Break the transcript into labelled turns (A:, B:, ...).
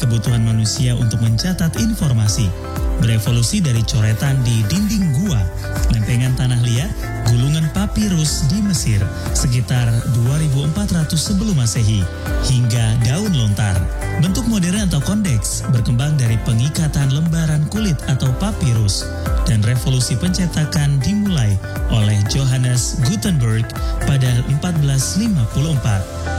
A: kebutuhan manusia untuk mencatat informasi. Berevolusi dari coretan di dinding gua, lempengan tanah liat, gulungan papirus di Mesir sekitar 2400 sebelum Masehi, hingga daun lontar. Bentuk modern atau kondeks berkembang dari pengikatan lembaran kulit atau papirus, dan revolusi pencetakan dimulai oleh Johannes Gutenberg pada 1454.